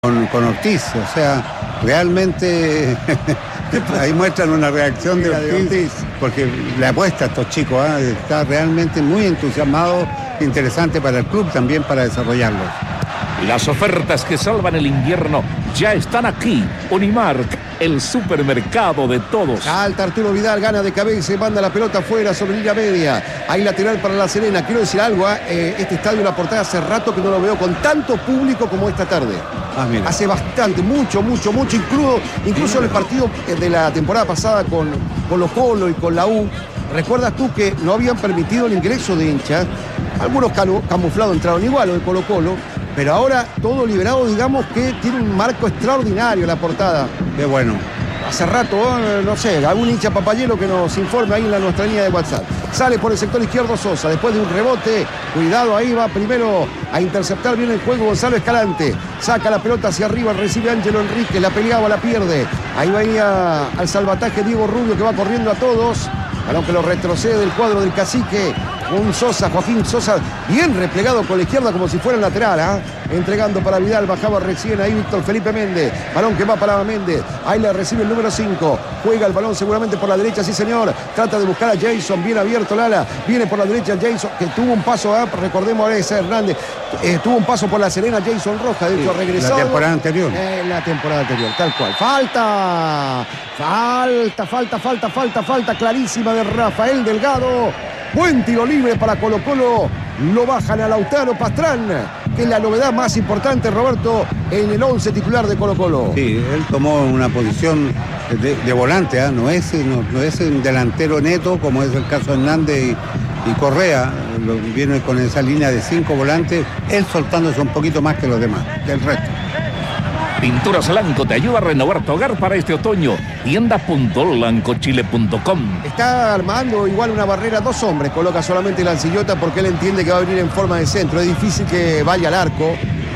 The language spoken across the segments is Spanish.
con Ortiz, o sea, realmente ahí muestran una reacción de Ortiz, porque le apuesta a estos chicos, está realmente muy entusiasmado, interesante para el club también para desarrollarlos. Las ofertas que salvan el invierno ya están aquí. Unimark, el supermercado de todos. Salta Arturo Vidal, gana de cabeza y manda la pelota afuera sobre línea media. Hay lateral para La Serena. Quiero decir algo, este estadio La Portada hace rato que no lo veo con tanto público como esta tarde. Hace bastante, mucho. Incluso en el partido de la temporada pasada con Colo-Colo y con la U. ¿Recuerdas tú que no habían permitido el ingreso de hinchas? Algunos camuflados entraron igual, los de Colo-Colo. Pero ahora todo liberado, digamos que tiene un marco extraordinario La Portada. Qué bueno. Hace rato, no sé, algún hincha papayelo que nos informe ahí en nuestra línea de WhatsApp. Sale por el sector izquierdo Sosa, después de un rebote. Cuidado, ahí va primero a interceptar bien el juego Gonzalo Escalante. Saca la pelota hacia arriba, recibe Ángelo Enrique, la peleaba, la pierde. Ahí venía al salvataje Diego Rubio que va corriendo a todos. Balón que lo retrocede del cuadro del Cacique. Un Sosa, Joaquín Sosa, bien replegado con la izquierda como si fuera el lateral, entregando para Vidal, bajaba recién ahí Víctor Felipe Méndez, balón que va para Méndez, ahí le recibe el número 5, juega el balón seguramente por la derecha, sí señor, trata de buscar a Jason, bien abierto Lala, viene por la derecha Jason, que tuvo un paso, recordemos ahora ese Hernández, tuvo un paso por La Serena Jason Rojas, de hecho regresado. La temporada anterior. La temporada anterior, tal cual. Falta clarísima de Rafael Delgado. Buen tiro libre para Colo-Colo. Lo bajan a Lautaro Pastrán, que es la novedad más importante, Roberto, en el 11 titular de Colo-Colo. Sí, él tomó una posición de volante, no es un delantero neto como es el caso de Hernández y Correa. Viene con esa línea de 5 volantes, él soltándose un poquito más que los demás, del resto. Pinturas Lanco te ayuda a renovar tu hogar para este otoño. Tienda.lancochile.com. Está armando igual una barrera, 2 hombres. Coloca solamente la Ancillota porque él entiende que va a venir en forma de centro. Es difícil que vaya al arco.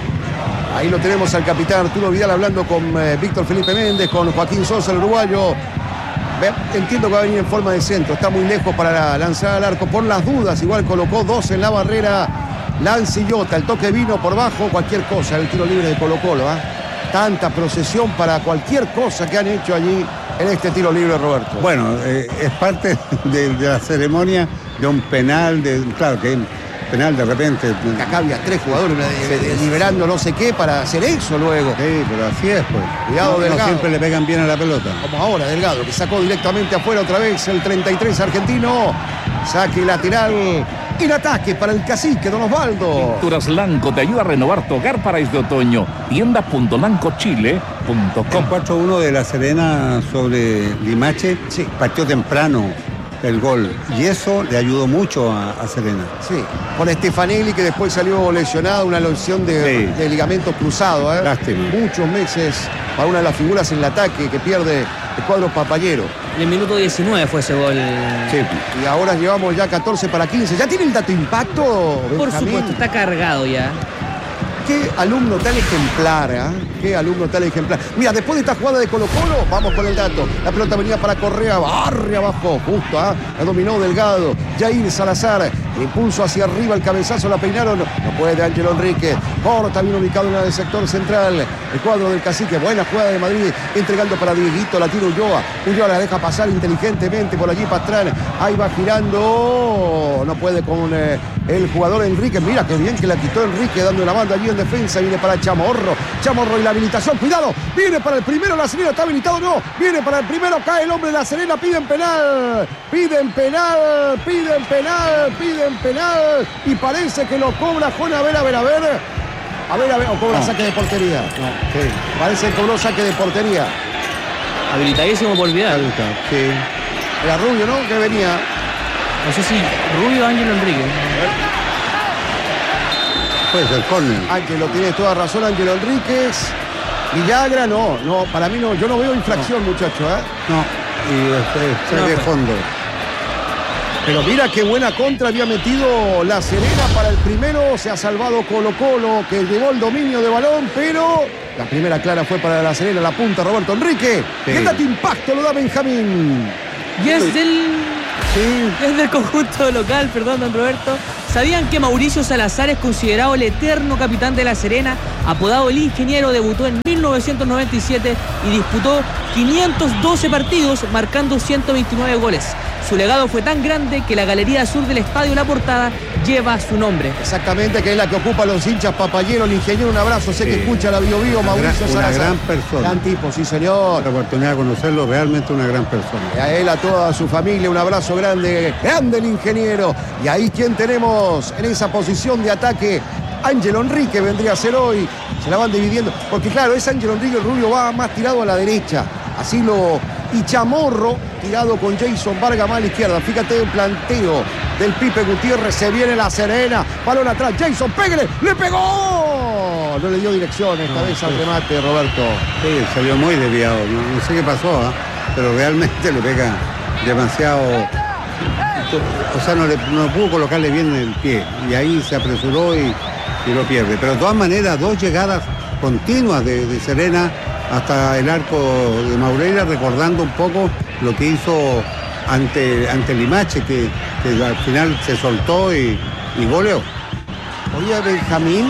Ahí lo tenemos al capitán Arturo Vidal hablando con Víctor Felipe Méndez, con Joaquín Sosa, el uruguayo. Entiendo que va a venir en forma de centro. Está muy lejos para lanzar al arco. Por las dudas, igual colocó 2 en la barrera. La Ancillota, el toque vino por bajo, cualquier cosa. El tiro libre de Colo-Colo, Tanta procesión para cualquier cosa que han hecho allí en este tiro libre, Roberto. Bueno, es parte de la ceremonia de un penal, claro que penal de repente. Acá había 3 jugadores liberando no sé qué para hacer eso luego. Sí, pero así es, pues. Cuidado, Delgado. No siempre le pegan bien a la pelota. Como ahora, Delgado, que sacó directamente afuera otra vez el 33 argentino. Saque lateral. En ataque para el Cacique, don Osvaldo. Pinturas Lanco te ayuda a renovar tu hogar para este otoño. Tienda.lancochile.com. El 4-1 de La Serena sobre Limache, sí, partió temprano el gol. Y eso le ayudó mucho a Serena. Sí, con Stefanelli que después salió lesionado, una lesión de ligamento cruzado. Lástima. Muchos meses para una de las figuras en el ataque que pierde el cuadro papayero. En el minuto 19 fue ese gol. Sí. Y ahora llevamos ya 14 para 15. ¿Ya tiene el dato impacto, Benjamín? Por supuesto, está cargado ya. Qué alumno tan ejemplar, Qué alumno tan ejemplar. Mira, después de esta jugada de Colo-Colo, vamos con el dato. La pelota venía para Correa, barre abajo, justo, La dominó Delgado. Jair Salazar, impulso hacia arriba, el cabezazo, la peinaron. No puede Ángelo Enrique. Corta, bien ubicado en el sector central. El cuadro del Cacique, buena jugada de Madrid, entregando para Dieguito, la tira Ulloa. Ulloa la deja pasar inteligentemente por allí Pastrán. Ahí va girando. No puede con el jugador Enrique. Mira qué bien que la quitó Enrique, dando la banda allí en defensa. Viene para Chamorro y la habilitación. Cuidado, viene para el primero. La Serena está habilitado, no. Viene para el primero. Cae el hombre de La Serena. Piden penal. Y parece que lo cobra Juan. A ver. O cobra saque de portería. No, sí. Parece que cobró saque de portería. Habilitadísimo por Vidal. Sí. Era Rubio, ¿no? Que venía. No sé si Rubio o Ángelo Enrique. Puede ser córner. Ángelo, tienes toda razón, Ángelo Enríquez. Villagra, no, para mí no. Yo no veo infracción, muchacho, No, y de fondo. Pero mira qué buena contra había metido La Serena para el primero. Se ha salvado Colo-Colo, que llevó el dominio de balón, pero la primera clara fue para La Serena, la punta Roberto Enrique. Sí. ¿Qué dato impacto lo da Benjamín? Y es del conjunto local, perdón, don Roberto. ¿Sabían que Mauricio Salazar es considerado el eterno capitán de La Serena? Apodado el Ingeniero, debutó en 1997 y disputó 512 partidos, marcando 129 goles. Su legado fue tan grande que la galería sur del estadio La Portada lleva su nombre. Exactamente, que es la que ocupa los hinchas papayeros. El ingeniero, un abrazo, sé que escucha la Bio Bio, Mauricio Salazar. Una gran persona. Gran tipo, sí señor. La oportunidad de conocerlo, realmente una gran persona. A él, a toda su familia, un abrazo grande, grande el ingeniero. Y ahí, ¿quién tenemos en esa posición de ataque? Ángel Enrique vendría a ser hoy. Se la van dividiendo. Porque claro, es Ángel Enrique, el rubio va más tirado a la derecha. Así lo... Y Chamorro tirado con Jason Vargas más a la izquierda. Fíjate el planteo del Pipe Gutiérrez. Se viene La Serena. Balón atrás. Jason, pégale. ¡Le pegó! No le dio dirección esta vez al remate, Roberto. Sí, salió muy desviado. No sé qué pasó, pero realmente le pega demasiado. O sea, no pudo colocarle bien el pie. Y ahí se apresuró y lo pierde. Pero de todas maneras, dos llegadas continuas de Serena hasta el arco de Maureira, recordando un poco lo que hizo ante Limache, que al final se soltó y goleó. Oye, Benjamín,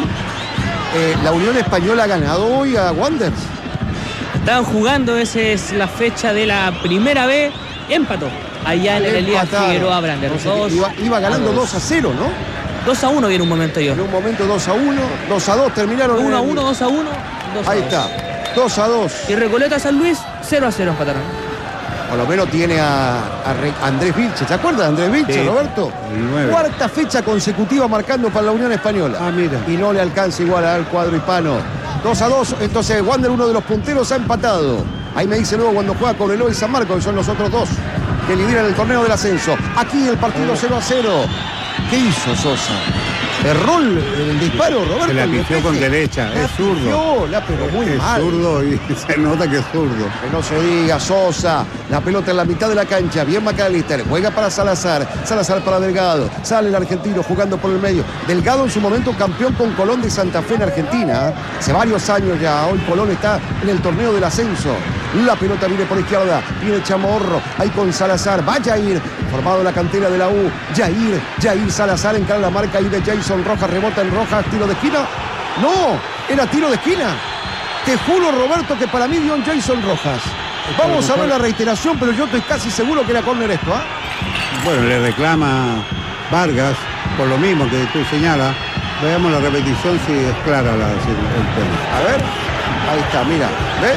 la Unión Española ha ganado hoy a Wanderers. Estaban jugando, esa es la fecha de la primera B, empató allá en el Elías Figueroa Brander. Iba ganando 2-0, ¿no? 2-1 viene un momento yo. En un momento 2-1, 2-2 terminaron. 1-1, 2-1, 2-2. Ahí está. 2-2. Y Recoleta San Luis, 0-0 empataron. Por lo menos tiene a Andrés Vilche. ¿Te acuerdas de Andrés Vilche, sí, Roberto? Cuarta fecha consecutiva marcando para la Unión Española. Mira. Y no le alcanza igual al cuadro hispano. 2-2. Entonces, Wander, uno de los punteros, ha empatado. Ahí me dice luego cuando juega Cobreloa y San Marcos, que son los otros dos que lideran el torneo del ascenso. Aquí el partido 0-0. ¿Qué hizo Sosa? Erró el disparo, Roberto. Se la pifió con derecha, es zurdo. La pegó muy mal. Es zurdo y se nota que es zurdo. Que no se diga, Sosa. La pelota en la mitad de la cancha. Bien McAllister. Juega para Salazar. Salazar para Delgado. Sale el argentino jugando por el medio. Delgado en su momento campeón con Colón de Santa Fe en Argentina. Hace varios años ya. Hoy Colón está en el torneo del ascenso. La pelota viene por izquierda. Viene Chamorro. Ahí con Salazar. Va Jair. Formado en la cantera de la U. Jair Salazar encara la marca ahí de Jason Rojas. Rebota en Rojas. Tiro de esquina. No, era tiro de esquina. Te juro, Roberto, que para mí dio un Jason Rojas. Vamos a ver la reiteración, pero yo estoy casi seguro que era córner esto, ¿ah? Bueno, le reclama Vargas por lo mismo que tú señalas. Veamos la repetición si es clara el tema. A ver, ahí está, mira. ¿Ve?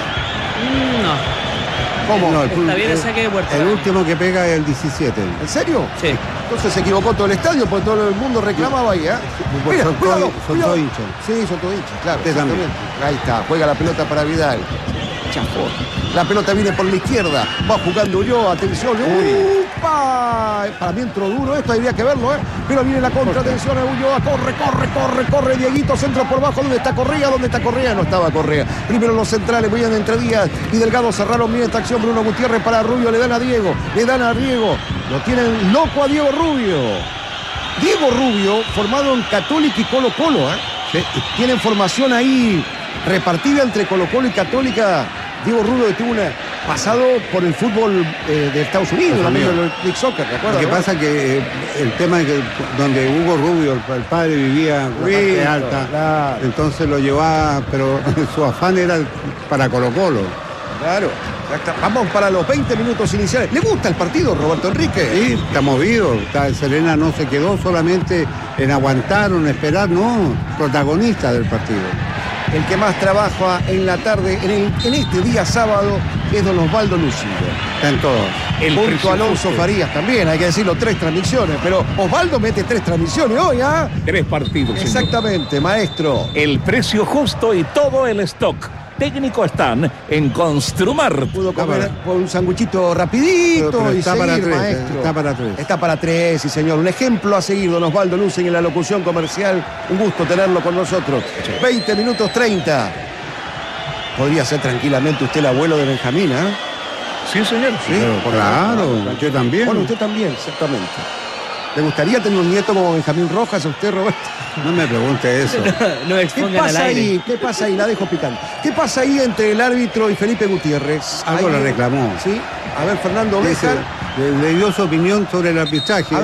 No. ¿Cómo? No, Está bien el saque de puerta. El último que pega es el 17. ¿En serio? Sí. Entonces se equivocó todo el estadio porque todo el mundo reclamaba ahí, ¿eh? Mira, son cuidado. todos hinchas. Sí, son todos hinchas, claro. Usted también. Ahí está, juega la pelota para Vidal. Chafó. La pelota viene por la izquierda. Va jugando Ulloa, atención. ¡Upa! Para mí entró duro esto, habría que verlo, ¿eh? Pero viene la contra, atención a Ulloa. Corre, Dieguito, centro por bajo. ¿Dónde está Correa? No estaba Correa. Primero los centrales, vayan entre Díaz y Delgado cerraron bien esta acción. Bruno Gutiérrez para Rubio, le dan a Diego. Lo tienen loco a Diego Rubio, formado en Católica y Colo-Colo, ¿eh? Sí. Tienen formación ahí repartida entre Colo-Colo y Católica. Diego Rubio que tuvo pasado por el fútbol de Estados Unidos, el Big Soccer, ¿de acuerdo? Lo que pasa es que el tema es que donde Hugo Rubio, el padre, vivía en la parte alta, claro. Entonces lo llevaba, pero su afán era para Colo-Colo. Claro. Vamos para los 20 minutos iniciales. ¿Le gusta el partido, Roberto Enrique? Sí, está movido. Serena no se quedó solamente en aguantar o en esperar, no, protagonista del partido. El que más trabaja en la tarde, en este día sábado, es don Osvaldo Lucindo. Está en todos. Junto a Alonso Farías también, hay que decirlo, 3 transmisiones. Pero Osvaldo mete 3 transmisiones hoy, ¿ah? 3 partidos. Exactamente, señor. Maestro. El precio justo y todo el stock técnico están en Construmar. Pudo comer con un sanguchito rapidito pero y está seguir, para 3, maestro. Está para 3. Está para 3, sí, señor. Un ejemplo a seguir, don Osvaldo Lucen en la locución comercial. Un gusto tenerlo con nosotros. Sí. 20 minutos 30. Podría ser tranquilamente usted el abuelo de Benjamín, ¿eh? Sí, señor. Sí, claro, yo también. Bueno, usted también, exactamente. ¿Le gustaría tener un nieto como Benjamín Rojas a usted, Roberto? No me pregunte eso. No expongan al aire. ¿Qué pasa ahí? La dejo picante. ¿Qué pasa ahí entre el árbitro y Felipe Gutiérrez? Algo ahí le reclamó. Sí. A ver, Fernando Béjar. Le dio su opinión sobre el arbitraje. A ver,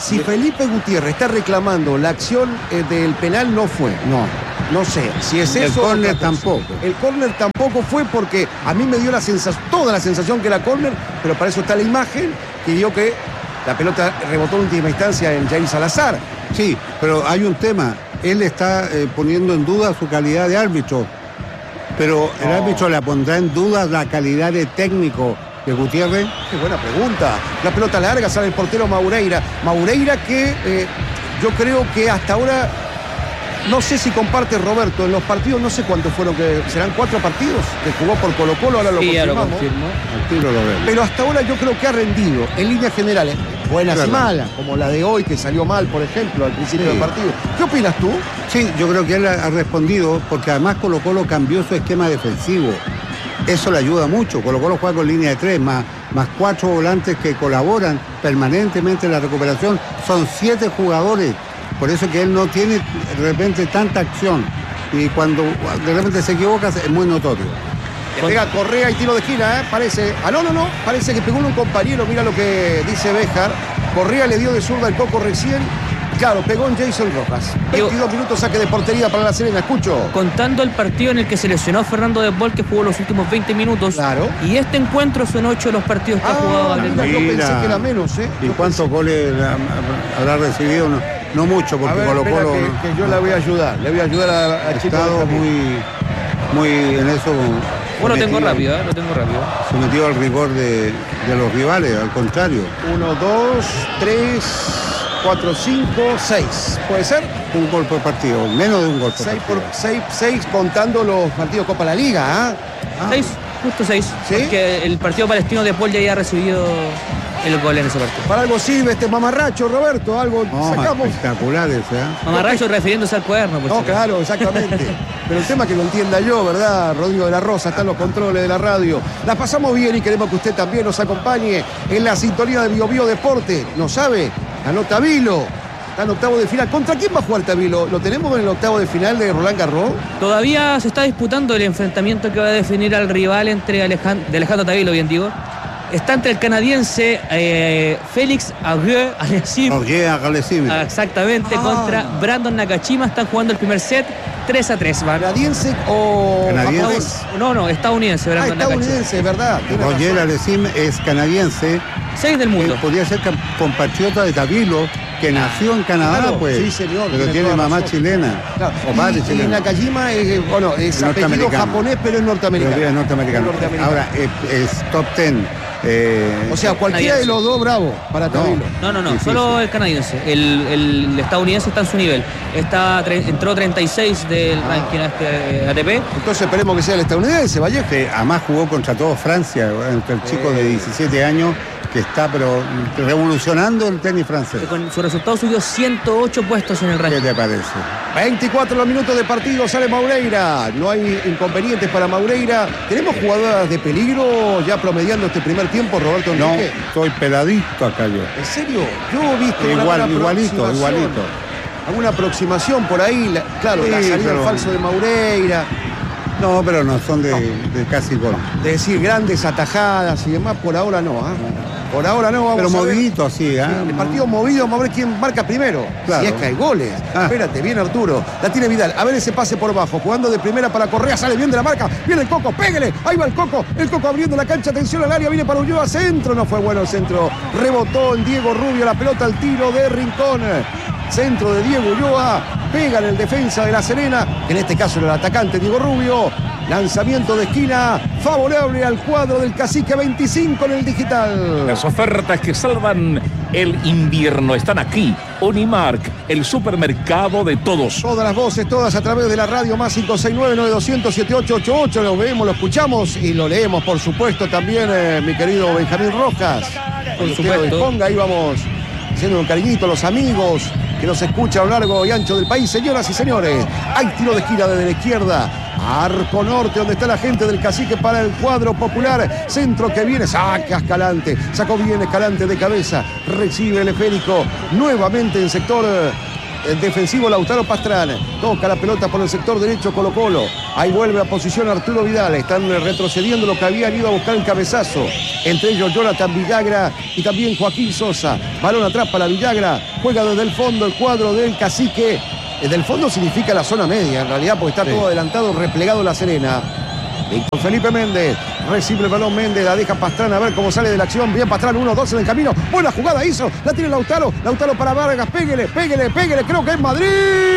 Si Felipe Gutiérrez está reclamando la acción del penal, no fue. No sé. Si es eso. El córner tampoco. El córner tampoco fue porque a mí me dio toda la sensación que era córner, pero para eso está la imagen que dio que la pelota rebotó en última instancia en Jair Salazar. Sí, pero hay un tema. Él está poniendo en duda su calidad de árbitro. Pero el árbitro la pondrá en duda la calidad de técnico de Gutiérrez. Qué buena pregunta. La pelota larga, sale el portero Maureira. Maureira que yo creo que hasta ahora, no sé si comparte Roberto, en los partidos, no sé cuántos fueron, que serán 4 partidos que jugó por Colo-Colo, ahora lo confirmamos. Al tiro lo veo. Pero hasta ahora yo creo que ha rendido, en líneas generales, buenas y malas, como la de hoy que salió mal, por ejemplo, al principio del partido. ¿Qué opinas tú? Sí, yo creo que él ha respondido, porque además Colo-Colo cambió su esquema defensivo. Eso le ayuda mucho. Colo-Colo juega con línea de 3, más 4 volantes que colaboran permanentemente en la recuperación. Son 7 jugadores. Por eso que él no tiene de repente tanta acción. Y cuando de repente se equivoca es muy notorio. Le pega Correa y tiro de esquina, parece. No. Parece que pegó un compañero. Mira lo que dice Béjar. Correa le dio de zurda el Coco recién. Claro, pegó en Jason Rojas. 22 minutos, saque de portería para la Serena. Escucho. Contando el partido en el que se lesionó Fernando de Paul, que jugó los últimos 20 minutos. Claro. Y este encuentro son 8 de los partidos que ha jugado Gabriel Yo pensé que era menos, ¿Y cuántos goles habrá recibido? No mucho, porque Colo-Colo. Que yo le voy a ayudar. Le voy a ayudar a Chico. Estado muy en eso. Lo tengo rápido. Sometido al rigor de los rivales, al contrario. 1, 2, 3, 4, 5, 6. ¿Puede ser? Un gol por partido, menos de un gol por partido. 6 contando los partidos Copa la Liga. 6, justo 6. ¿Sí? Porque el partido palestino de Paul ya había recibido el gol en ese partido. Para algo sirve este mamarracho, Roberto. Algo sacamos. Espectaculares, Mamarracho refiriéndose al cuaderno. No, claro, exactamente. Pero el tema que lo entienda yo, ¿verdad? Rodrigo de la Rosa está en los controles de la radio. La pasamos bien y queremos que usted también nos acompañe en la sintonía de Bio Deporte. ¿No sabe? Ganó Tabilo. Está en octavo de final. ¿Contra quién va a jugar Tabilo? ¿Lo tenemos en el octavo de final de Roland Garros? Todavía se está disputando el enfrentamiento que va a definir al rival entre Alejandro Tabilo, bien digo. Está entre el canadiense Félix Auger-Aliassime. Exactamente, contra Brandon Nakashima. Están jugando el primer set 3-3. ¿Canadiense o canadiense? No, estadounidense. Brandon estadounidense, verdad. Auger-Aliassime es canadiense. 6 del mundo. Podría ser compatriota de Tabilo, que nació en Canadá, claro, pues. Sí, señor. Pero tiene mamá chilena. Claro. O padre chileno. Y Nakajima es apellido japonés, pero es norteamericano. Pero es norteamericano. Ahora, es top 10. O sea, cualquiera de los dos, bravo, para Tabilo. No, solo el canadiense. El estadounidense está en su nivel. Entró 36 del ranking ATP. Entonces esperemos que sea el estadounidense, Vallejo. Además jugó contra todo Francia, entre el chico de 17 años que está pero revolucionando el tenis francés. Con su resultado subió 108 puestos en el ranking. ¿Qué te parece? 24 los minutos de partido, sale Maureira. No hay inconvenientes para Maureira. ¿Tenemos jugadoras de peligro ya promediando este primer tiempo, Roberto Enrique? No, estoy peladito acá yo. ¿En serio? Yo he visto igualito. Alguna aproximación por ahí, la salida al falso de Maureira. No, pero no, son de casi gol. De decir grandes atajadas y demás, por ahora no. Por ahora no, vamos pero a ver. movidito así, El partido movido, vamos a ver quién marca primero. Claro. Si es que hay goles. Espérate, viene Arturo. La tiene Vidal. A ver ese pase por abajo. Jugando de primera para Correa. Sale bien de la marca. Viene el Coco. Pégale. Ahí va el Coco. El Coco abriendo la cancha. Atención al área. Viene para Ulloa. Centro. No fue bueno el centro. Rebotó en Diego Rubio. La pelota al tiro de Rincón. Centro de Diego Ulloa. Pega en el defensa de La Serena. En este caso era el atacante Diego Rubio. Lanzamiento de esquina favorable al cuadro del Cacique 25 en el digital. Las ofertas que salvan el invierno están aquí. Unimark, el supermercado de todos. Todas las voces, todas a través de la radio más 569-9200-7888. Lo vemos, lo escuchamos y lo leemos, por supuesto, también, mi querido Benjamín Rojas. Por supuesto. Ponga, ahí vamos haciendo un cariñito a los amigos que nos escuchan a lo largo y ancho del país. Señoras y señores, hay tiro de esquina desde la izquierda. Arco norte, donde está la gente del Cacique para el cuadro popular. Centro que viene, saca Escalante. Sacó bien Escalante de cabeza. Recibe el esférico nuevamente en sector defensivo Lautaro Pastrán. Toca la pelota por el sector derecho Colo-Colo. Ahí vuelve a posición Arturo Vidal. Están retrocediendo lo que habían ido a buscar el cabezazo. Entre ellos Jonathan Villagra y también Joaquín Sosa. Balón atrás para Villagra. Juega desde el fondo el cuadro del Cacique. Desde el fondo significa la zona media, en realidad, porque está todo adelantado, replegado La Serena. Víctor Felipe Méndez, recibe el balón Méndez, la deja Pastrán a ver cómo sale de la acción. Bien Pastrán, 1-2 en el camino. Buena jugada hizo, la tiene Lautaro. Lautaro para Vargas, pégale, creo que es Madrid.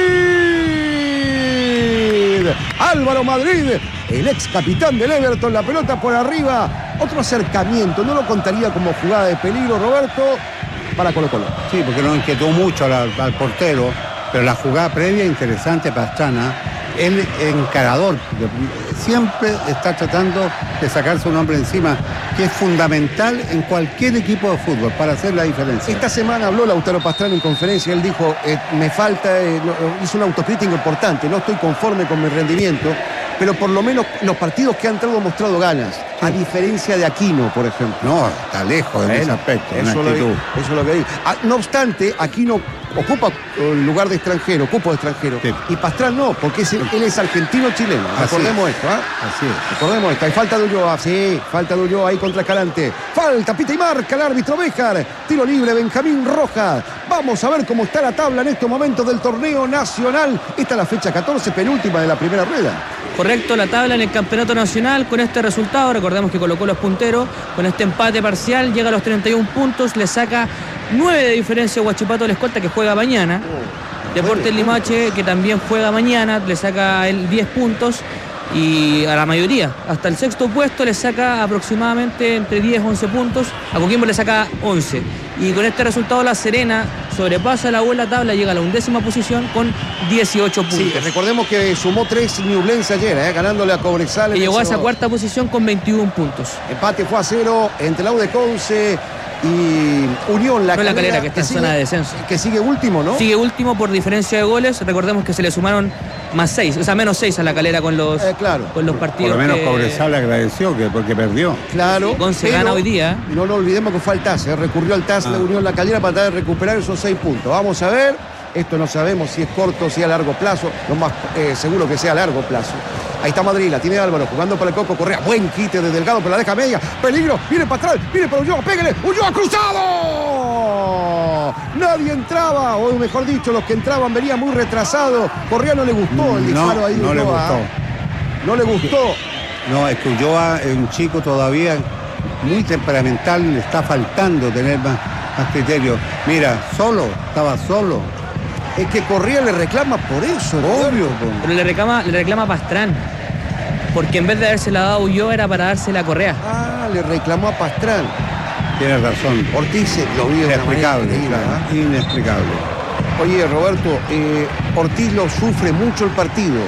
Álvaro Madrid, el ex capitán del Everton, la pelota por arriba. Otro acercamiento, no lo contaría como jugada de peligro, Roberto, para Colo-Colo. Sí, porque no inquietó mucho al portero, pero la jugada previa interesante Pastrana. El encarador siempre está tratando de sacarse un hombre encima, que es fundamental en cualquier equipo de fútbol para hacer la diferencia. Esta semana habló Lautaro Pastrán en conferencia. Él dijo, me falta, hizo una autocrítica importante, no estoy conforme con mi rendimiento, pero por lo menos los partidos que ha entrado ha mostrado ganas, a diferencia de Aquino, por ejemplo. No, está lejos en ese aspecto, eso es lo que digo. No obstante, Aquino ocupa el lugar de extranjero, cupo de extranjero. Sí. Y Pastrán no, porque él es argentino-chileno. Recordemos esto, ¿ah? Así es. Recordemos esto. Hay falta de Ulloa, sí, falta de Ulloa ahí contra Escalante. Falta, pita y marca el árbitro Béjar. Tiro libre, Benjamín Rojas. Vamos a ver cómo está la tabla en estos momentos del torneo nacional. Esta es la fecha 14, penúltima de la primera rueda. Correcto, la tabla en el campeonato nacional con este resultado. Recordemos que Colo-Colo es puntero. Con este empate parcial llega a los 31 puntos. Le saca 9 de diferencia a Huachipato del Escolta, que juega mañana. Deportes Limache, que también juega mañana, le saca 10 puntos. Y a la mayoría, hasta el sexto puesto, le saca aproximadamente entre 10 y 11 puntos. A Coquimbo le saca 11. Y con este resultado La Serena sobrepasa la buena tabla, llega a la 11ª posición con 18 puntos. Sí, recordemos que sumó 3 Ñublense ayer, ganándole a Cobresal. Y llegó a esa 4ª posición con 21 puntos. Empate fue a 0 entre la U de Conce y Unión La Calera, que está en zona de descenso. Que sigue último, ¿no? Sigue último por diferencia de goles. Recordemos que se le sumaron más 6, o sea, menos 6 a La Calera con los, con los partidos. Por lo menos Cobresal agradeció porque perdió. Claro. Conce gana hoy día. No lo olvidemos que fue al TAS, recurrió al TAS de Unión La Calera para tratar de recuperar esos 6 puntos. Vamos a ver. Esto no sabemos si es corto, si a largo plazo. Lo más seguro que sea a largo plazo. Ahí está Madrid, la tiene Álvaro, jugando para el Coco Correa. Buen quite de Delgado, pero la deja media. Peligro, viene para atrás, viene para Ulloa, pégale. Ulloa cruzado. Nadie entraba, o mejor dicho, los que entraban venían muy retrasados. Correa no le gustó el disparo ahí. No le gustó. No le gustó. No, es que Ulloa es un chico todavía muy temperamental, le está faltando tener más criterio. Mira, estaba solo. Es que Correa le reclama por eso, obvio. Pero le reclama a Pastrán. Porque en vez de dársela dado a Ulloa era para dársela a Correa. Ah, le reclamó a Pastrán. Tienes razón. Ortiz lo vio inexplicable, inexplicable. Oye, Roberto, Ortiz lo sufre mucho el partido.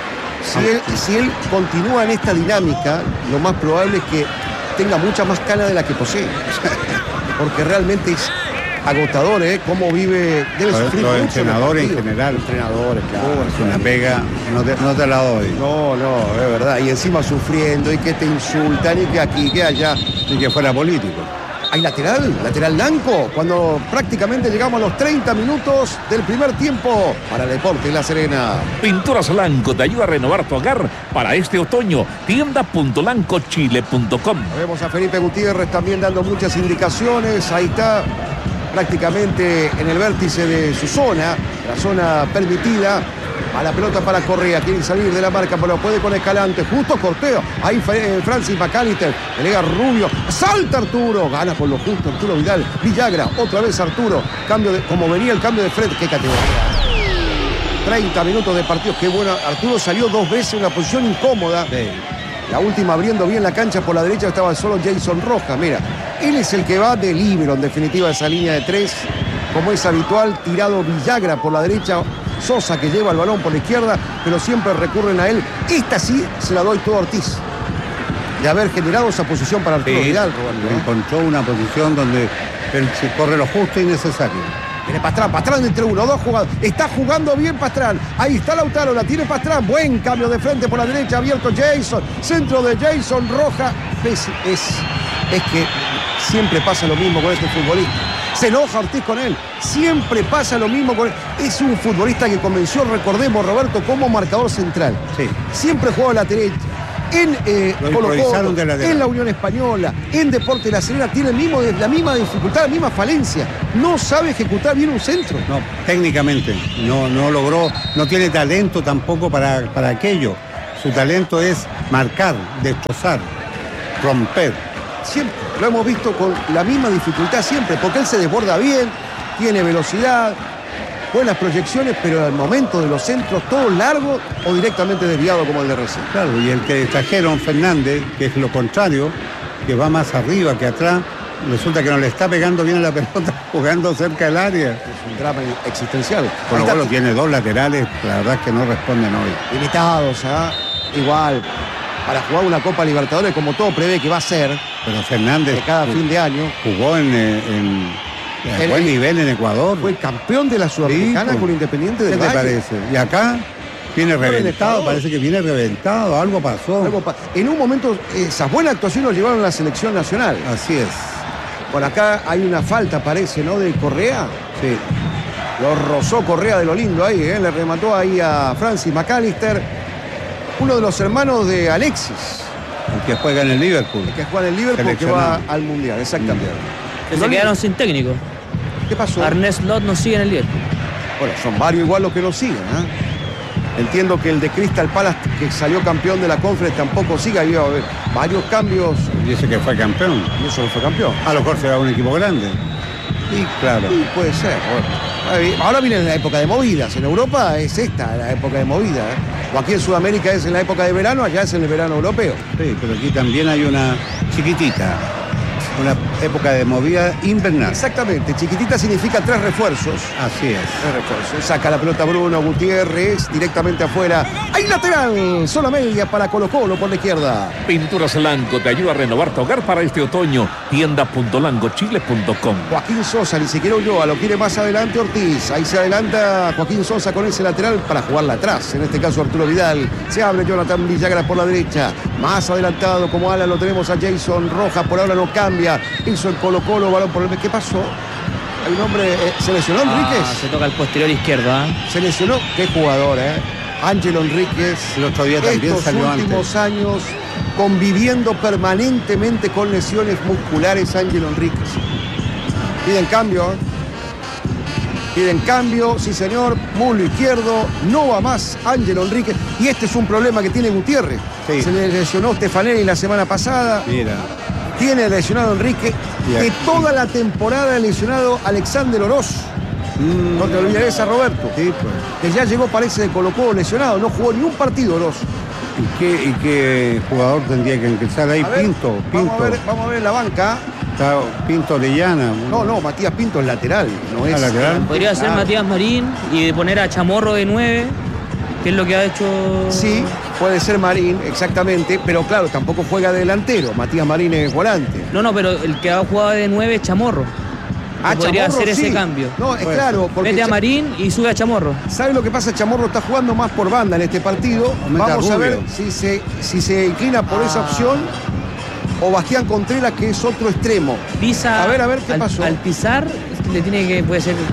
Si él continúa en esta dinámica, lo más probable es que tenga mucha más cana de la que posee. Porque realmente es agotador, cómo vive, debe sufrir los mucho entrenadores en general. Entrenadores, claro. Es una pega, no te la doy. No, es verdad. Y encima sufriendo, y que te insultan, y que aquí, que allá. Y que fuera político. Hay lateral Lanco, cuando prácticamente llegamos a los 30 minutos del primer tiempo para Deportes La Serena. Pinturas Lanco te ayuda a renovar tu hogar para este otoño. Tienda.lancochile.com. Vemos a Felipe Gutiérrez también dando muchas indicaciones. Ahí está, prácticamente en el vértice de su zona, la zona permitida. A la pelota para Correa, quiere salir de la marca, pero puede con Escalante, justo corteo. Ahí Francis McAllister, le llega Rubio, salta Arturo, gana con lo justo Arturo Vidal. Villagra, otra vez Arturo, como venía el cambio de frente, qué categoría. 30 minutos de partido, qué bueno. Arturo salió 2 veces en una posición incómoda. Sí. La última abriendo bien la cancha por la derecha estaba solo Jason Rojas. Mira, él es el que va de líbero en definitiva esa línea de 3. Como es habitual, tirado Villagra por la derecha. Sosa que lleva el balón por la izquierda, pero siempre recurren a él. Esta sí se la doy todo a Ortiz. De haber generado esa posición para Arturo Vidal, Roberto. Encontró una posición donde él se corre lo justo y necesario. Viene Pastrán entre 1, 2 jugadores. Está jugando bien Pastrán. Ahí está Lautaro, la tiene Pastrán. Buen cambio de frente por la derecha, abierto Jason. Centro de Jason Rojas. Es que siempre pasa lo mismo con este futbolista. Se enoja Ortiz con él. Siempre pasa lo mismo con él. Es un futbolista que convenció, recordemos, Roberto, como marcador central. Sí. Siempre jugó a la derecha. En Colo-Colo, en la Unión Española, en Deportes La Serena, tiene la misma dificultad, la misma falencia. No sabe ejecutar bien un centro. No, técnicamente no logró, no tiene talento tampoco para aquello. Su talento es marcar, destrozar, romper. Siempre, lo hemos visto con la misma dificultad siempre, porque él se desborda bien, tiene velocidad, buenas proyecciones, pero al momento de los centros, todos largos o directamente desviados como el de recién. Claro, y el que trajeron Fernández, que es lo contrario, que va más arriba que atrás, resulta que no le está pegando bien a la pelota, jugando cerca del área. Es un drama existencial. Colo-Colo tiene dos laterales, la verdad es que no responden hoy. Limitados, igual, para jugar una Copa Libertadores como todo prevé que va a ser. Pero Fernández de cada fin de año jugó en buen nivel en Ecuador. Fue campeón de la Sudamericana, sí, con Independiente del Valle. ¿Qué te parece? Y acá viene reventado, parece que viene reventado, algo pasó. En un momento esas buenas actuaciones lo llevaron a la selección nacional. Así es. Por acá hay una falta, parece, ¿no? De Correa. Sí. Lo rozó Correa de lo lindo ahí, le remató ahí a Francis McAllister, uno de los hermanos de Alexis. El que juega en el Liverpool. El que juega en el Liverpool, que va al Mundial, exactamente. Que se quedaron sin técnico. ¿Qué pasó? Arne Slot no sigue en el Liverpool. Bueno, son varios igual los que lo siguen, ¿eh? Entiendo que el de Crystal Palace, que salió campeón de la Conference, tampoco sigue. Había varios cambios. Y ese que fue campeón. Y eso no fue campeón. A lo mejor será un equipo grande. Sí, claro. Sí, puede ser. Bueno, ahora viene la época de movidas. En Europa es esta la época de movidas, ¿eh? O aquí en Sudamérica es en la época de verano, allá es en el verano europeo. Sí, pero aquí también hay una chiquitita. Una época de movida invernal. Exactamente, chiquitita significa 3 refuerzos. Así es. 3 refuerzos. Saca la pelota Bruno Gutiérrez directamente afuera. ¡Hay lateral! Sola media para Colo-Colo por la izquierda. Pinturas Lanco te ayuda a renovar tu hogar para este otoño. Tienda.langochile.com. Joaquín Sosa, ni siquiera Ulloa, lo quiere más adelante Ortiz. Ahí se adelanta Joaquín Sosa con ese lateral para jugarla atrás. En este caso Arturo Vidal. Se abre Jonathan Villagra por la derecha. Más adelantado como ala lo tenemos a Jason Rojas. Por ahora no cambia. Hizo el Colo-Colo, balón por el... ¿Qué pasó? Hay un hombre... ¿Se lesionó Enríquez? Se toca el posterior izquierdo, Se lesionó. Qué jugador, Ángelo Enríquez. El otro día también salió antes. Estos últimos años conviviendo permanentemente con lesiones musculares Ángelo Enríquez. Piden cambio, Piden cambio, sí señor, muslo izquierdo, no va más Ángelo Enríquez. Y este es un problema que tiene Gutiérrez. Sí. Se le lesionó Stefanelli la semana pasada. Mira. Tiene lesionado Enrique. Que toda la temporada ha lesionado Alexander Oroz. No te olvides esa, Roberto. Sí, pues. Que ya llegó, parece, de Colo-Colo lesionado. No jugó ni un partido Oroz. ¿Y qué jugador tendría que empezar ahí? Pinto. Vamos a ver la banca. Está Pinto Orellana. No, Matías Pinto es lateral. No es lateral. Podría ser Matías Marín y poner a Chamorro de 9, que es lo que ha hecho. Sí, puede ser Marín, exactamente, pero claro, tampoco juega de delantero. Matías Marín es volante. No, pero el que ha jugado de 9 es Chamorro. Podría Chamorro, hacer sí. ese cambio. No, es claro. Porque mete a Marín y sube a Chamorro. ¿Sabe lo que pasa? Chamorro está jugando más por banda en este partido. Vamos a ver si se inclina por esa opción o Bastián Contreras, que es otro extremo. Pisa. A ver qué pasó. Al pisar le tiene que, puede ser.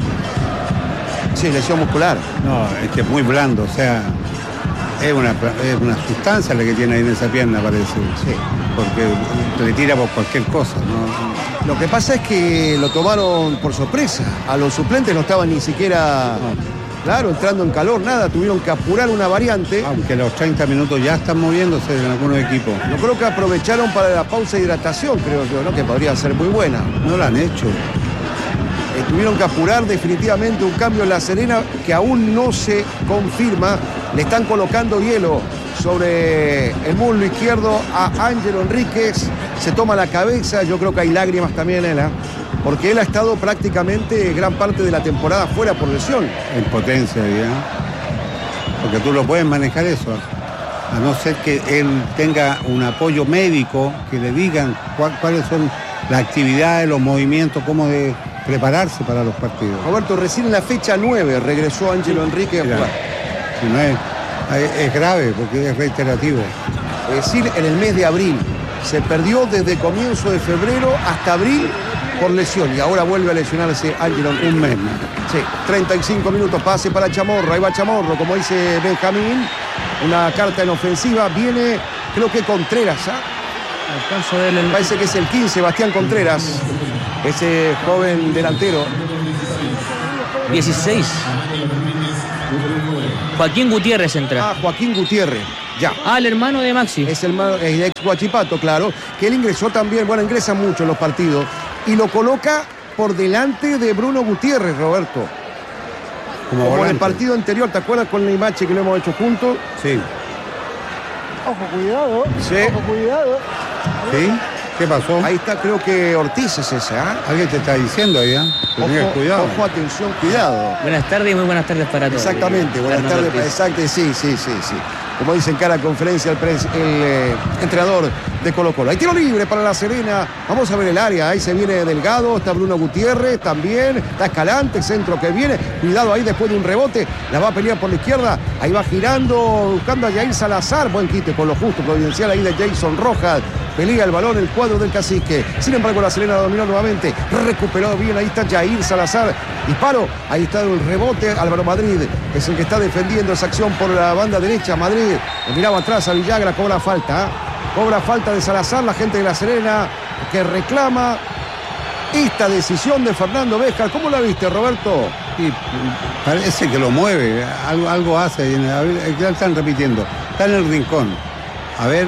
Sí, lesión muscular. No, es que es muy blando, o sea, es una sustancia la que tiene ahí en esa pierna, parece. Sí. Porque le tira por cualquier cosa, ¿no? Lo que pasa es que lo tomaron por sorpresa. A los suplentes no estaban ni siquiera, claro, entrando en calor, nada. Tuvieron que apurar una variante. Aunque los 30 minutos ya están moviéndose en algunos equipos. Yo creo que aprovecharon para la pausa de hidratación, creo yo, ¿no? Que podría ser muy buena. No la han hecho. Tuvieron que apurar definitivamente un cambio en La Serena que aún no se confirma. Le están colocando hielo sobre el muslo izquierdo a Ángelo Enríquez. Se toma la cabeza, yo creo que hay lágrimas también en él, porque él ha estado prácticamente gran parte de la temporada fuera por lesión. En potencia, ¿ya? Porque tú lo puedes manejar eso, a no ser que él tenga un apoyo médico, que le digan cuáles son las actividades, los movimientos, cómo de prepararse para los partidos. Roberto, recién en la fecha 9 regresó Ángelo Enríquez a jugar. Si no es grave, porque es reiterativo. Es decir, en el mes de abril. Se perdió desde comienzo de febrero hasta abril por lesión y ahora vuelve a lesionarse Ángelo. Un mes. Sí, 35 minutos, pase para Chamorro, ahí va Chamorro, como dice Benjamín, una carta en ofensiva, viene, creo que Contreras, Alcanzo a ver el... parece que es el 15, Sebastián Contreras, ese joven delantero. 16. Joaquín Gutiérrez entra. Joaquín Gutiérrez, ya. El hermano de Maxi. Es el ex Huachipato, claro, que él ingresó también, bueno, ingresa mucho en los partidos, y lo coloca por delante de Bruno Gutiérrez, Roberto. Como en el partido anterior, ¿te acuerdas con la imagen que lo hemos hecho juntos? Sí. Ojo, cuidado. Sí. Ojo, cuidado. ¿Sí? ¿Qué pasó? Ahí está, creo que Ortiz es ese, Alguien te está diciendo ahí, que tengas cuidado. Ojo, atención, cuidado. Buenas tardes y muy buenas tardes para todos. Exactamente, buenas tardes. Exacto, sí. Como dice en cada conferencia el entrenador de Colo-Colo. Hay tiro libre para La Serena. Vamos a ver el área. Ahí se viene Delgado, está Bruno Gutiérrez también. Está Escalante, centro que viene. Cuidado ahí después de un rebote. La va a pelear por la izquierda. Ahí va girando, buscando a Jair Salazar. Buen quite con lo justo, providencial ahí de Jason Rojas. Pelea el balón, el cuadro del Cacique. Sin embargo, La Serena dominó nuevamente. Recuperó bien, ahí está Jair Salazar. Disparo, ahí está el rebote. Álvaro Madrid es el que está defendiendo esa acción por la banda derecha. Madrid le miraba atrás a Villagra, cobra falta. Cobra falta de Salazar, la gente de La Serena que reclama esta decisión de Fernando Béjar. ¿Cómo la viste, Roberto? Sí, parece que lo mueve, algo hace. A ver, ya están repitiendo. Está en el rincón. A ver,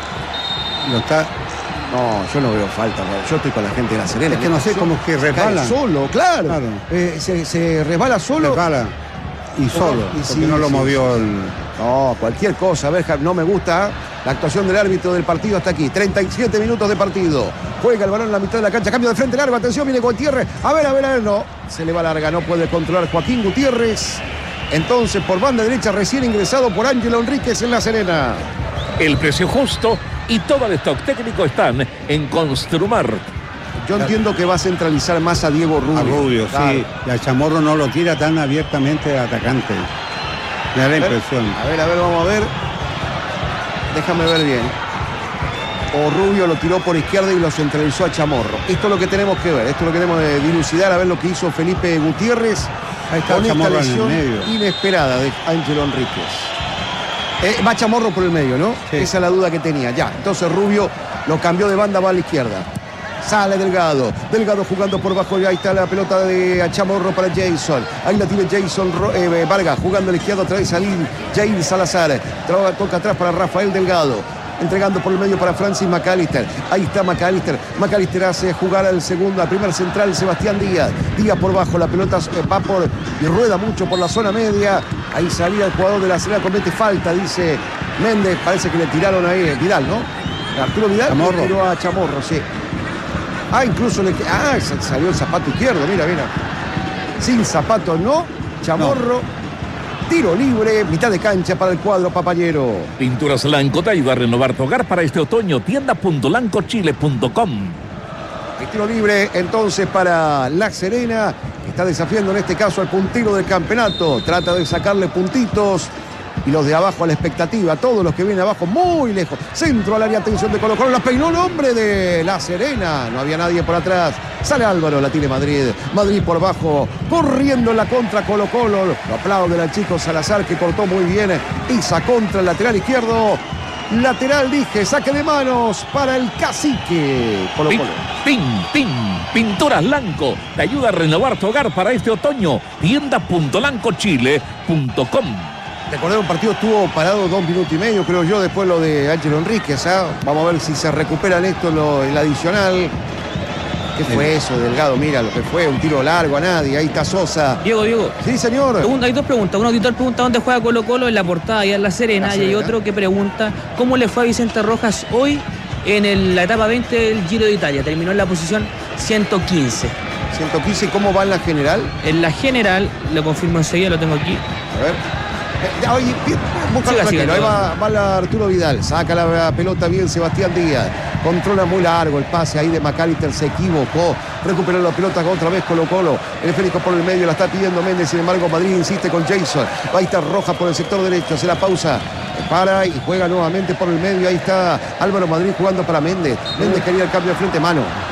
lo está. No, yo no veo falta. Yo estoy con la gente de La Serena. Es que no sé cómo es que resbala. Solo, claro. Se resbala solo. Resbala y solo, Y porque sí, no lo movió el... No, cualquier cosa. A ver, no me gusta la actuación del árbitro del partido hasta aquí. 37 minutos de partido. Juega el balón en la mitad de la cancha. Cambio de frente largo. Atención, viene Gutiérrez. A ver. No. Se le va larga. No puede controlar Joaquín Gutiérrez. Entonces, por banda derecha, recién ingresado por Ángelo Enríquez en La Serena. El precio justo y todo el stock técnico están en Construmar. Yo entiendo que va a centralizar más a Diego Rubio. A Rubio, claro. Sí. Y a Chamorro no lo tira tan abiertamente al atacante. Me da la impresión. A ver, vamos a ver. Déjame ver bien. O Rubio lo tiró por izquierda y lo centralizó a Chamorro. Esto es lo que tenemos que ver. Esto es lo que tenemos que dilucidar, a ver lo que hizo Felipe Gutiérrez. Ahí está con Chamorro esta lesión en el medio. Inesperada de Ángelo Enríquez. Va Chamorro por el medio, ¿no? Sí. Esa es la duda que tenía. Ya, entonces Rubio lo cambió de banda, va a la izquierda. Sale Delgado jugando por bajo, ya ahí está la pelota de Chamorro para Jason. Ahí la tiene Jason Vargas jugando a la izquierda, otra vez salir Jair Salazar. Toca atrás para Rafael Delgado. Entregando por el medio para Francis McAllister. Ahí está McAllister. McAllister hace jugar al primer central Sebastián Díaz. Díaz por bajo, la pelota va por y rueda mucho por la zona media. Ahí salía el jugador de La Serena, comete falta, dice Méndez. Parece que le tiraron ahí, Vidal, ¿no? Arturo Vidal Chamorro. le tiró a Chamorro, sí. Incluso salió el zapato izquierdo, mira. Sin zapato no, Chamorro. Tiro libre, mitad de cancha para el cuadro papañero. Pinturas Lanco te ayuda a renovar tu hogar para este otoño. Tienda.lancochile.com. El tiro libre entonces para La Serena, que está desafiando en este caso al puntero del campeonato. Trata de sacarle puntitos. Y los de abajo a la expectativa, todos los que vienen abajo muy lejos. Centro al área, atención de Colo-Colo, la peinó el hombre de La Serena. No había nadie por atrás. Sale Álvaro, la tiene Madrid. Madrid por abajo, corriendo en la contra Colo-Colo. Lo aplauden al chico Salazar, que cortó muy bien. Isa contra el lateral izquierdo. Lateral, dije, saque de manos para el Cacique. Colo-Colo. Pinturas Lanco te ayuda a renovar tu hogar para este otoño. Tienda.lancochile.com. Recordar, un partido estuvo parado 2 minutos y medio, creo yo, después lo de Ángelo Enríquez. Vamos a ver si se recuperan esto, el adicional. ¿Qué fue eso, Delgado? Mira lo que fue, un tiro largo a nadie. Ahí está Sosa. Diego. Sí, señor. Hay dos preguntas. Un auditor pregunta dónde juega Colo-Colo, en la portada allá en La Serena. Y hay otro que pregunta cómo le fue a Vicente Rojas hoy en la etapa 20 del Giro de Italia. Terminó en la posición 115. 115, ¿cómo va en la general? En la general, lo confirmo enseguida, lo tengo aquí. A ver. Oye, ahí va la Arturo Vidal, saca la pelota bien Sebastián Díaz, controla muy largo el pase ahí de McAllister, se equivocó, recuperó la pelota otra vez Colo-Colo, el esférico por el medio, la está pidiendo Méndez, sin embargo Madrid insiste con Jason, ahí está Roja por el sector derecho, hace la pausa, para y juega nuevamente por el medio, ahí está Álvaro Madrid jugando para Méndez quería el cambio de frente, mano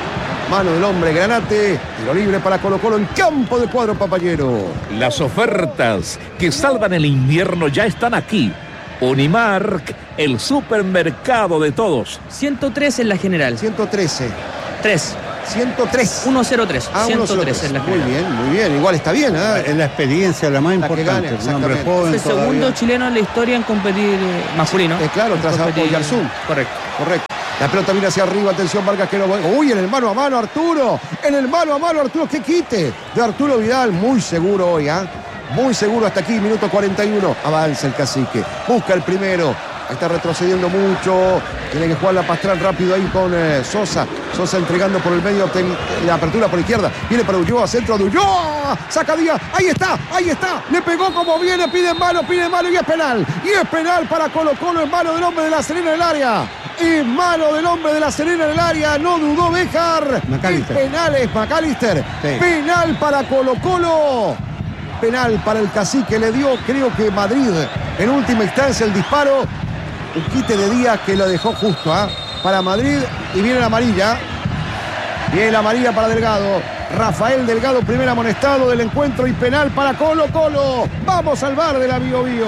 Mano del hombre, Granate. Tiro libre para Colo-Colo en campo de cuadro Papayero. Las ofertas que salvan el invierno ya están aquí. Unimark, el supermercado de todos. 103 en la general. 113. 3. 103. 103. Ah, 103 en la general. Muy bien. Igual está bien, ¿eh? Es la experiencia la más La que importante. gane, Un hombre exactamente. joven Es el segundo todavía. chileno en la historia en competir masculino. Claro, tras Oyarzún. Correcto. Correcto. La pelota viene hacia arriba, atención Vargas que no... Uy, en el mano a mano Arturo. En el mano a mano Arturo, qué quite de Arturo Vidal. Muy seguro hoy, ¿ah? Muy seguro hasta aquí, minuto 41. Avanza el cacique. Busca el primero. Ahí está retrocediendo mucho. Tiene que jugar la Pastrán rápido ahí con Sosa. Sosa entregando por el medio. La apertura por izquierda. Viene para Ulloa, centro de Ulloa. Saca Díaz. Ahí está. Le pegó como viene. Pide mano y es penal. Y es penal para Colo-Colo en mano del hombre de La Serena en el área. En mano del hombre de La Serena en el área. No dudó Béjar. McAllister. El penal es McAllister. Sí. Penal para Colo-Colo. Penal para el cacique. Le dio, creo que Madrid, en última instancia el disparo. Un quite de Díaz que lo dejó justo, ¿ah? Para Madrid. Y viene la amarilla. Viene la amarilla para Delgado. Rafael Delgado, primer amonestado del encuentro y penal para Colo-Colo. Vamos al bar de la Bio Bio.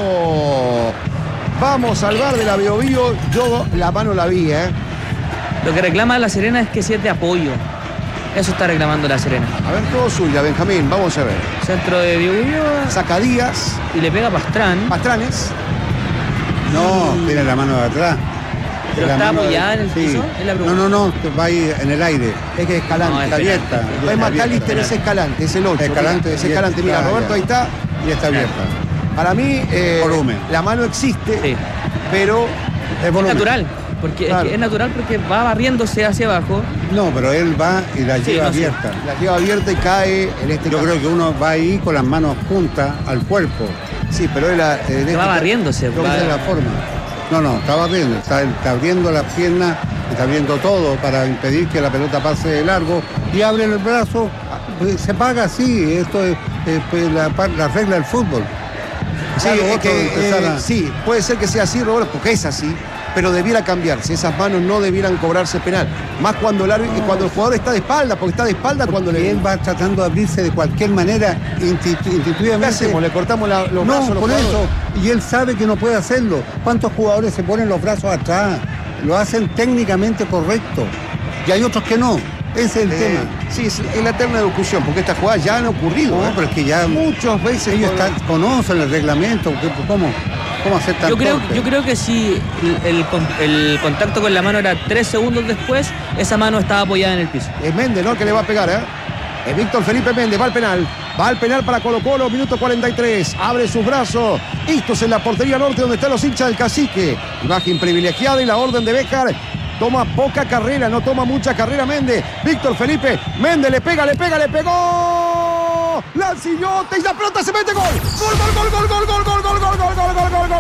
Vamos al bar de la Bio Bio. Yo la mano la vi, ¿eh? Lo que reclama La Serena es que si es de apoyo. Eso está reclamando La Serena. A ver, todo suya, Benjamín. Vamos a ver. Centro de Diego Saca Díaz. y le pega a Pastrán. Pastranes. No, tiene la mano de atrás. ¿Pero La está mano apoyada en el piso? Es la pregunta. No, va ahí en el aire. Es que Escalante. No, es Está penal. abierta. No es McAllister, es Escalante, es el 8. Escalante, es Escalante. Mira, ya, Roberto, ya. ahí está. Y está abierta. Para mí, Volumen. la mano existe, Sí. pero Es Es volumen. natural. Porque Claro. es natural porque va barriéndose hacia abajo. No, pero él va y la Sí, lleva no, sí. abierta. la lleva abierta y cae en este Yo caso. creo que uno va ahí con las manos juntas al cuerpo. Sí, pero él Que va barriéndose. Creo que va- esa es la forma. No, está barriendo. Está abriendo las piernas, está abriendo todo para impedir que la pelota pase de largo y abre el brazo. Se paga así. Esto es la regla del fútbol. Sí, Claro, es otro que, empezara- sí, puede ser que sea así, Roberto, porque es así, pero debiera cambiarse. Esas manos no debieran cobrarse penal. Más cuando cuando el jugador está de espalda, porque está de espalda cuando Y le... él va tratando de abrirse de cualquier manera, ¿Qué intuitivamente. hacemos? ¿Le cortamos los No, brazos a los por eso. jugadores? Y él sabe que no puede hacerlo. ¿Cuántos jugadores se ponen los brazos atrás? Lo hacen técnicamente correcto. Y hay otros que no. Ese es el tema. Sí, es la eterna discusión, porque estas jugadas ya han ocurrido. No, pero es que ya muchas veces ellos con- conocen el reglamento. ¿Cómo hacer tan Yo torpe? creo que si el contacto con la mano era 3 segundos después, esa mano estaba apoyada en el piso. Es Méndez, ¿no? El que le va a pegar, ¿eh? Es Víctor Felipe Méndez, va al penal. Va al penal para Colo-Colo, minuto 43. Abre sus brazos. Estos en la portería norte donde están los hinchas del cacique. Imagen privilegiada y la orden de Béjar. Toma poca carrera, no toma mucha carrera Méndez. Víctor Felipe Méndez le pega, le pegó. Lancillote y la pelota se mete gol. Gol, gol, gol, gol, gol, gol, gol, gol, gol, gol, gol, gol, gol, gol.